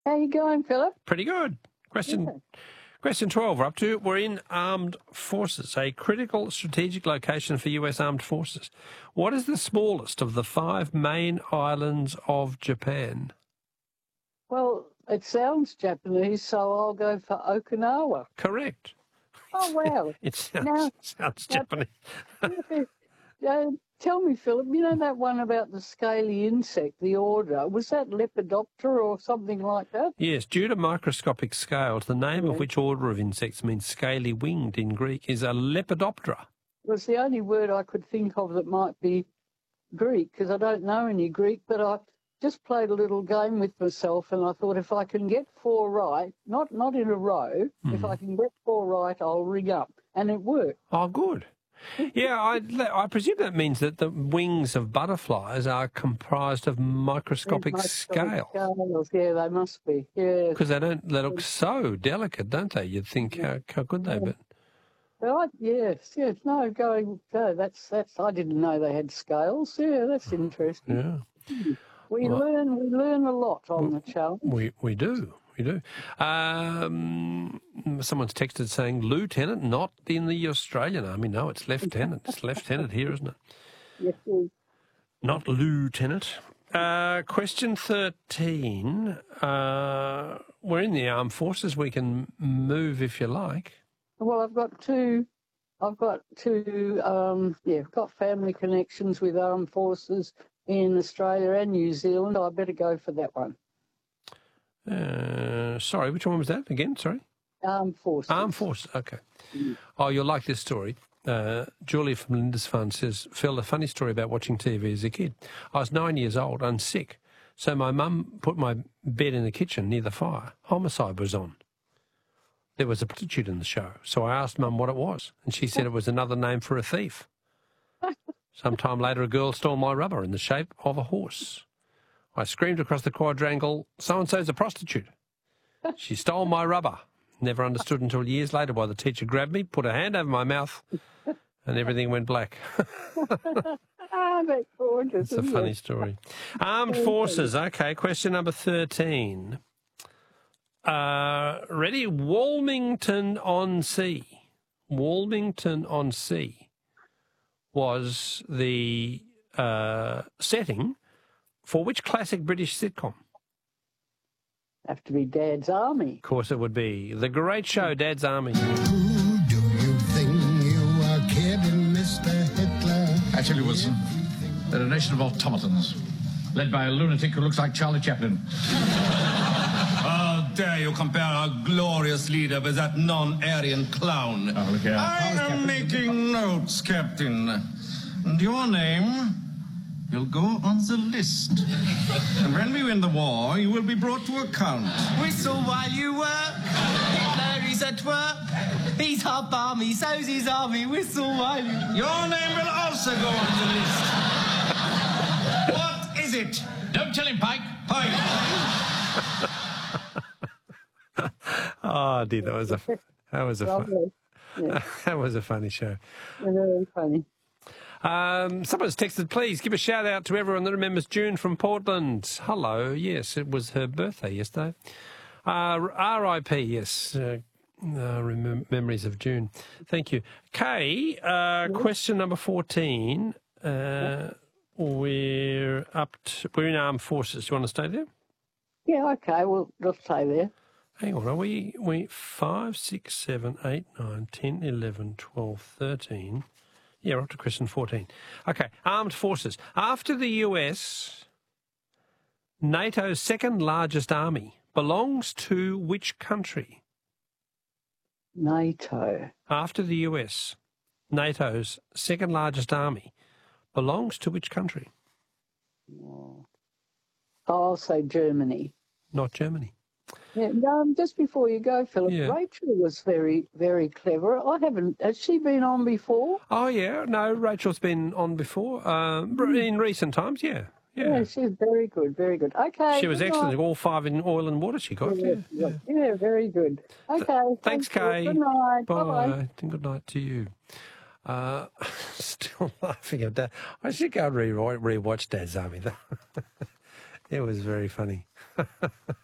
How you going, Philip? Pretty good. Question 12 we're up to. We're in armed forces, a critical strategic location for US armed forces. What is the smallest of the 5 main islands of Japan? Well, it sounds Japanese, so I'll go for Okinawa. Correct. Oh, wow. It sounds now, Japanese. Tell me, Philip, you know that one about the scaly insect, the order, was that Lepidoptera or something like that? Yes, due to microscopic scales, the name of which order of insects means scaly-winged in Greek is a Lepidoptera. It was the only word I could think of that might be Greek, because I don't know any Greek, but I just played a little game with myself, and I thought if I can get 4 right, not in a row, if I can get 4 right, I'll ring up. And it worked. Oh, good. Yeah, I presume that means that the wings of butterflies are comprised of microscopic scales. Yeah, they must be. Yeah, because they look so delicate, don't they? You'd think how could they? But yes. No, that's. I didn't know they had scales. Yeah, that's interesting. Yeah, we learn a lot on the challenge. We do. Someone's texted saying lieutenant, not in the Australian Army. No, it's lieutenant. It's lieutenant here, isn't it? Yes, it is. Not lieutenant. Question 13. We're in the armed forces. We can move if you like. Well, I've got two. Got family connections with armed forces in Australia and New Zealand. I better go for that one. Sorry, which one was that again? Sorry. Armed forces. Armed forces. Okay. Oh, you'll like this story. Julia from Linda's Fund says, Phil, a funny story about watching TV as a kid. I was 9 years old and sick, so my mum put my bed in the kitchen near the fire. Homicide was on. There was a prostitute in the show, so I asked Mum what it was, and she said it was another name for a thief. Sometime later, a girl stole my rubber in the shape of a horse. I screamed across the quadrangle, so-and-so's a prostitute. She stole my rubber. Never understood until years later why the teacher grabbed me, put her hand over my mouth, and everything went black. That's gorgeous. It's a funny story. Armed forces. Okay, question number 13. Ready? Walmington-on-Sea. Walmington-on-Sea was the setting for which classic British sitcom? Have to be Dad's Army. Of course it would be. The great show, Dad's Army. Who do you think you are kidding, Mr. Hitler? Actually, Wilson, they're a nation of automatons, led by a lunatic who looks like Charlie Chaplin. How dare you compare our glorious leader with that non-Aryan clown? Oh, look here. I am making notes, Captain. And your name will go on the list. And when we win the war, you will be brought to account. Whistle while you work. Hitler is at work. He's our balmy, so's his army. Whistle while you... Your name will also go on the list. What is it? Don't tell him, Pike. Pike. Oh, dear, that was a funny show. Very funny. Someone's texted, please give a shout out to everyone that remembers June from Portland. Hello, yes, it was her birthday yesterday. R.I.P., yes, memories of June. Thank you. Kay, question number 14. We're in armed forces. Do you want to stay there? Yeah, okay, we'll stay there. Hang on, are we 5, 6, 7, 8, 9, 10, 11, 12, 13... Yeah, we're up to question 14. Okay, armed forces. After the US, NATO's second largest army belongs to which country? NATO. After the US, NATO's second largest army belongs to which country? I'll say Germany. Not Germany. Yeah, just before you go, Philip, Yeah. Rachel was very, very clever. Has she been on before? Oh, yeah. No, Rachel's been on before. In recent times, yeah. Yeah, she's very good, very good. Okay. She was good excellent. night. All 5 in oil and water she got. Yeah. Yeah, very good. Okay. Thanks, Phil. Kay. Good night. Bye. Bye-bye. And good night to you. Still laughing at that. I should go and rewatch Dad's Army. It was very funny.